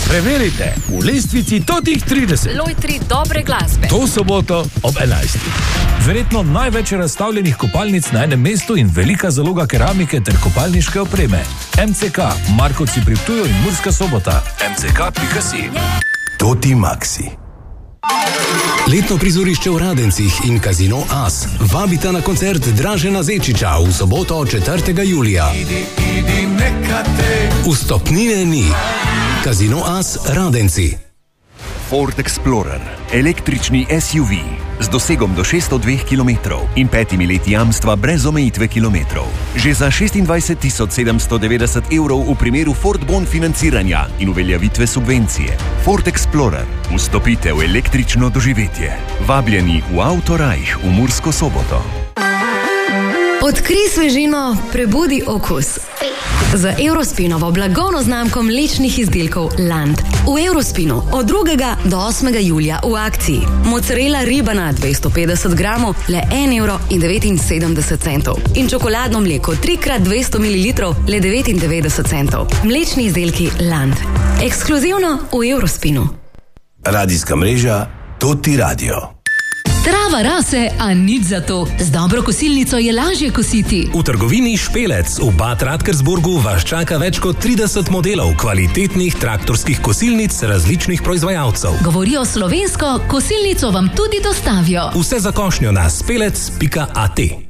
Preverite v lestvici totih 30. Lojtri dobre glasbe. To soboto ob 11. Verjetno največ razstavljenih kopalnic na enem mestu in velika zaloga keramike ter kopalniške opreme. MCK, Markovci pri Ptuju in Murska Sobota. mck.si. Toti Maxi. Letno prizorišče v Radencih in Casino As vabita na koncert Dražena Zečiča v soboto 4. julija. Vstopnine ni. Casino As Radenci. Ford Explorer, električni SUV z dosegom do 602 km in 5 leti jamstva brez omejitve kilometrov. Že za 26.790 evrov v primeru Ford Bon financiranja in uveljavitve subvencije. Ford Explorer. Vstopite v električno doživetje. Vabljeni v Autorajh v Mursko Soboto. Odkrij svežino, prebudi okus. Z Eurospinovo blagovno znamko mlečnih izdelkov Land. V Eurospinu od 2. do 8. julija v akciji. Mozzarella ribana 250 gramov, le 1,79 €. In čokoladno mleko 3x200 ml, le 99 centov. Mlečni izdelki Land. Ekskluzivno v Eurospinu. Radijska mreža Toti Radio. Trava rase, a nič za to. Z dobro kosilnico je lažje kositi. V trgovini Špelec v Bad Radkersburgu vas čaka več kot 30 modelov kvalitetnih traktorskih kosilnic različnih proizvajalcev. Govorijo slovensko, kosilnico vam tudi dostavijo. Vse za košnjo na spelec.at.